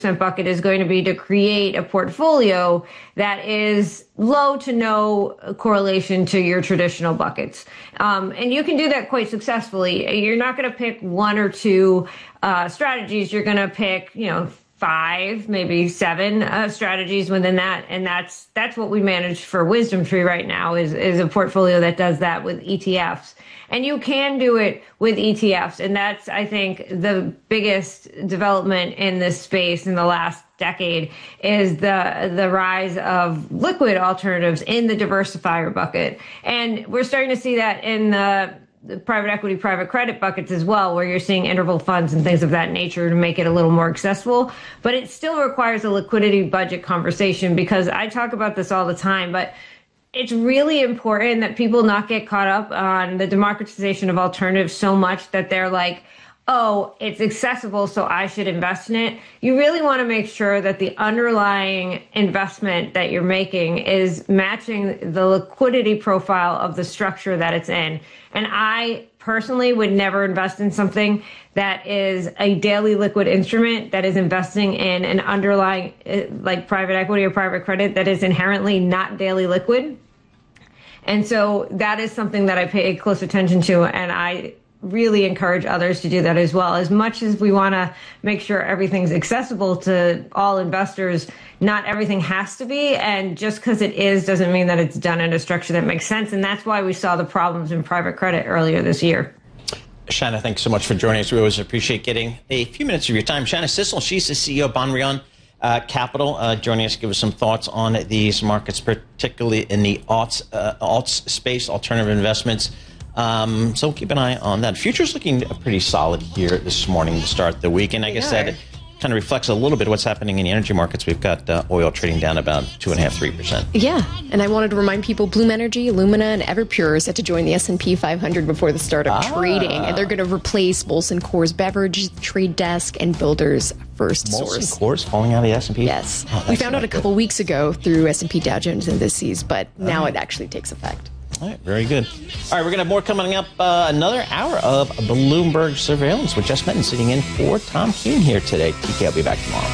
bucket is going to be to create a portfolio that is low to no correlation to your traditional buckets. And you can do that quite successfully. You're not going to pick one or two strategies. You're going to pick, 5, maybe 7 strategies within that. And that's what we manage for WisdomTree right now is a portfolio that does that with ETFs. And you can do it with ETFs. And that's, I think, the biggest development in this space in the last decade is the rise of liquid alternatives in the diversifier bucket. And we're starting to see that in the private equity, private credit buckets as well, where you're seeing interval funds and things of that nature to make it a little more accessible. But it still requires a liquidity budget conversation, because I talk about this all the time, but it's really important that people not get caught up on the democratization of alternatives so much that they're like, oh, it's accessible, so I should invest in it. You really want to make sure that the underlying investment that you're making is matching the liquidity profile of the structure that it's in. And I personally would never invest in something that is a daily liquid instrument that is investing in an underlying, like private equity or private credit, that is inherently not daily liquid. And so that is something that I pay close attention to, and I really encourage others to do that as well. As much as we want to make sure everything's accessible to all investors, not everything has to be. And just because it is doesn't mean that it's done in a structure that makes sense. And that's why we saw the problems in private credit earlier this year. Shanna, thanks so much for joining us. We always appreciate getting a few minutes of your time. Shanna Sissel, she's the CEO of Banrion Capital, joining us to give us some thoughts on these markets, particularly in the alts space, alternative investments. So we'll keep an eye on that. Future's looking pretty solid here this morning to start the week. And I guess that kind of reflects a little bit what's happening in the energy markets. We've got oil trading down about 2.5%, 3%. Yeah, and I wanted to remind people, Bloom Energy, Illumina, and Everpure are set to join the S&P 500 before the start of trading. And they're going to replace Molson Coors Beverage, Trade Desk, and Builders First Source. Molson Coors falling out of the S&P? Yes. We found out a couple weeks ago through S&P Dow Jones Indices, but now it actually takes effect. All right, very good. All right, we're going to have more coming up. Another hour of Bloomberg Surveillance with Jess Metten sitting in for Tom Keene here today. TK will be back tomorrow.